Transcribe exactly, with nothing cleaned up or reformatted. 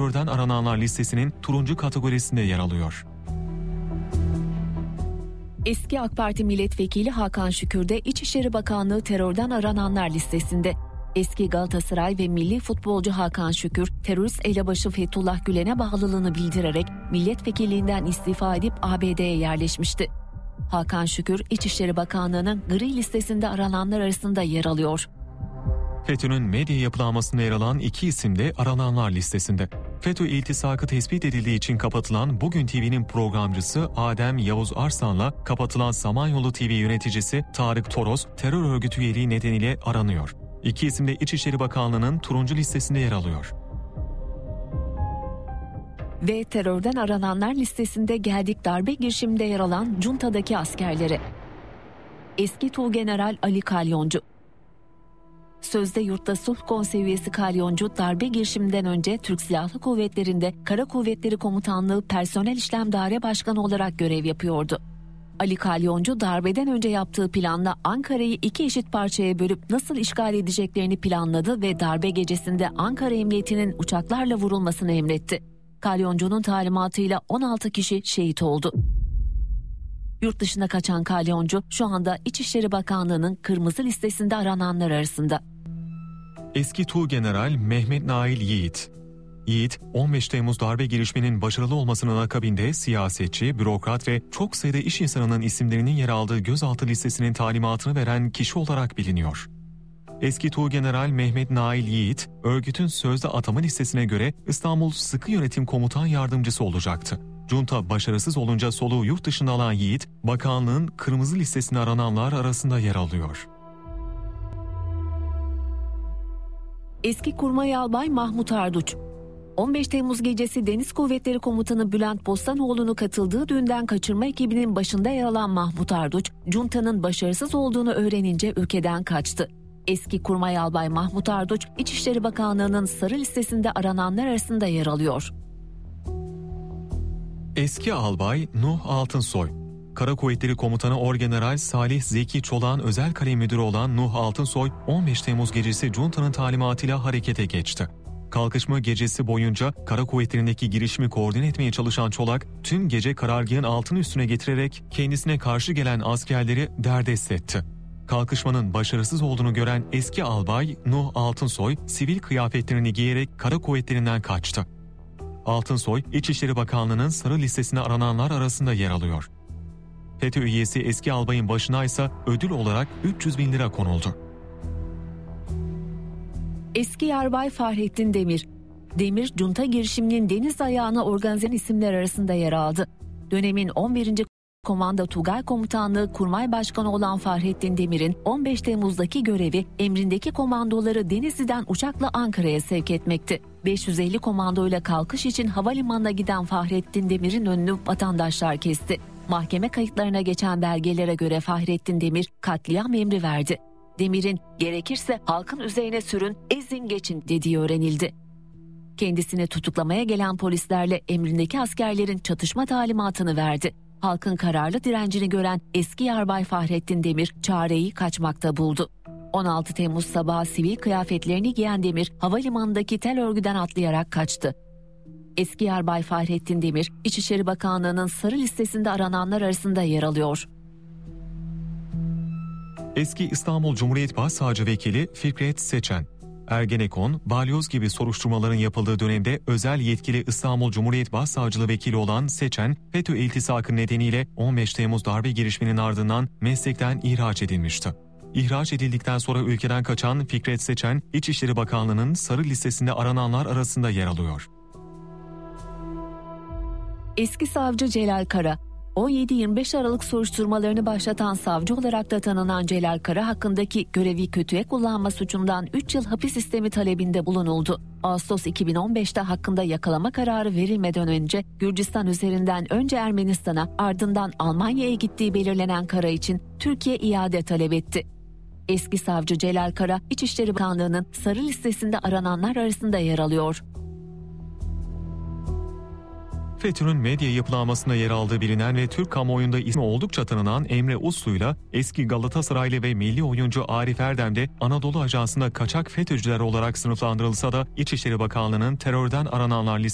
terörden arananlar listesinin turuncu kategorisinde yer alıyor. Eski AK Parti milletvekili Hakan Şükür de İçişleri Bakanlığı terörden arananlar listesinde. Eski Galatasaray ve milli futbolcu Hakan Şükür, terörist elebaşı Fethullah Gülen'e bağlılığını bildirerek milletvekilliğinden istifa edip A B D'ye yerleşmişti. Hakan Şükür, İçişleri Bakanlığı'nın gri listesinde arananlar arasında yer alıyor. FETÖ'nün medya yapılanmasında yer alan iki isim de arananlar listesinde. FETÖ iltisakı tespit edildiği için kapatılan Bugün T V'nin programcısı Adem Yavuz Arslan'la kapatılan Samanyolu T V yöneticisi Tarık Toros terör örgütü üyeliği nedeniyle aranıyor. İki isim de İçişleri Bakanlığı'nın turuncu listesinde yer alıyor. Ve terörden arananlar listesinde geldik darbe girişiminde yer alan Cunta'daki askerlere. Eski Tuğgeneral Ali Kalyoncu. Sözde Yurtta Sulh Konseyi üyesi Kalyoncu, darbe girişiminden önce Türk Silahlı Kuvvetleri'nde Kara Kuvvetleri Komutanlığı Personel İşlem Daire Başkanı olarak görev yapıyordu. Ali Kalyoncu, darbeden önce yaptığı planla Ankara'yı iki eşit parçaya bölüp nasıl işgal edeceklerini planladı ve darbe gecesinde Ankara Emniyeti'nin uçaklarla vurulmasını emretti. Kalyoncu'nun talimatıyla on altı kişi şehit oldu. Yurt dışına kaçan Kalyoncu şu anda İçişleri Bakanlığı'nın kırmızı listesinde arananlar arasında. Eski Tuğgeneral Mehmet Nail Yiğit. Yiğit, on beş Temmuz darbe girişiminin başarılı olmasının akabinde siyasetçi, bürokrat ve çok sayıda iş insanının isimlerinin yer aldığı gözaltı listesinin talimatını veren kişi olarak biliniyor. Eski Tuğgeneral Mehmet Nail Yiğit, örgütün sözde atama listesine göre İstanbul Sıkı Yönetim Komutan Yardımcısı olacaktı. Junta başarısız olunca soluğu yurt dışında alan Yiğit, bakanlığın kırmızı listesine arananlar arasında yer alıyor. Eski Kurmay Albay Mahmut Arduç. on beş Temmuz gecesi Deniz Kuvvetleri Komutanı Bülent Bostanoğlu'nu katıldığı düğünden kaçırma ekibinin başında yer alan Mahmut Arduç, Junta'nın başarısız olduğunu öğrenince ülkeden kaçtı. Eski Kurmay Albay Mahmut Arduç, İçişleri Bakanlığı'nın sarı listesinde arananlar arasında yer alıyor. Eski albay Nuh Altınsoy. Kara Kuvvetleri Komutanı Orgeneral Salih Zeki Çolak'ın özel kalem müdürü olan Nuh Altınsoy, on beş Temmuz gecesi Junta'nın talimatıyla harekete geçti. Kalkışma gecesi boyunca Kara Kuvvetleri'ndeki girişimi koordine etmeye çalışan Çolak, tüm gece karargahın altını üstüne getirerek kendisine karşı gelen askerleri derdest etti. Kalkışmanın başarısız olduğunu gören eski albay Nuh Altınsoy, sivil kıyafetlerini giyerek Kara Kuvvetleri'nden kaçtı. Altınsoy, İçişleri Bakanlığı'nın sarı listesine arananlar arasında yer alıyor. FETÖ üyesi eski albayın başına ise ödül olarak üç yüz bin lira konuldu. Eski Yarbay Fahrettin Demir. Demir, Junta girişiminin deniz ayağına organize isimler arasında yer aldı. Dönemin on birinci Komando Tugay Komutanlığı Kurmay Başkanı olan Fahrettin Demir'in on beş Temmuz'daki görevi emrindeki komandoları Denizli'den uçakla Ankara'ya sevk etmekti. beş yüz elli komandoyla kalkış için havalimanına giden Fahrettin Demir'in önünü vatandaşlar kesti. Mahkeme kayıtlarına geçen belgelere göre Fahrettin Demir katliam emri verdi. Demir'in gerekirse halkın üzerine sürün, ezin geçin dediği öğrenildi. Kendisini tutuklamaya gelen polislerle emrindeki askerlerin çatışma talimatını verdi. Halkın kararlı direncini gören eski Yarbay Fahrettin Demir çareyi kaçmakta buldu. on altı Temmuz sabahı sivil kıyafetlerini giyen Demir havalimanındaki tel örgüden atlayarak kaçtı. Eski Yarbay Fahrettin Demir, İçişleri Bakanlığı'nın sarı listesinde arananlar arasında yer alıyor. Eski İstanbul Cumhuriyet Başsavcı Vekili Fikret Seçen. Ergenekon, balyoz gibi soruşturmaların yapıldığı dönemde özel yetkili İstanbul Cumhuriyet Başsavcılığı Vekili olan Seçen, FETÖ iltisakı nedeniyle on beş Temmuz darbe girişiminin ardından meslekten ihraç edilmişti. İhraç edildikten sonra ülkeden kaçan Fikret Seçen, İçişleri Bakanlığı'nın sarı listesinde arananlar arasında yer alıyor. Eski savcı Celal Kara. on yedi yirmi beş Aralık soruşturmalarını başlatan savcı olarak da tanınan Celal Kara hakkındaki görevi kötüye kullanma suçundan üç yıl hapis sistemi talebinde bulunuldu. Ağustos iki bin on beşte hakkında yakalama kararı verilmeden önce Gürcistan üzerinden önce Ermenistan'a ardından Almanya'ya gittiği belirlenen Kara için Türkiye iade talep etti. Eski savcı Celal Kara, İçişleri Bakanlığı'nın sarı listesinde arananlar arasında yer alıyor. FETÖ'nün medya yapılanmasında yer aldığı bilinen ve Türk kamuoyunda ismi oldukça tanınan Emre Uslu'yla eski Galatasaraylı ve milli oyuncu Arif Erdem de Anadolu Ajansı'nda kaçak FETÖ'cüler olarak sınıflandırılsa da İçişleri Bakanlığı'nın terörden arananlar listesinde